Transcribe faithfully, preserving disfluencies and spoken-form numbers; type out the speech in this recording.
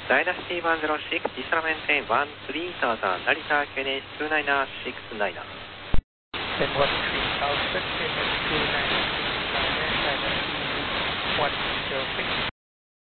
Dynasty one zero six, Vista maintain one three thousand, Narita K N H two nine six nine. Then one three thousand, K N H two nine six nine, Dynasty one zero six.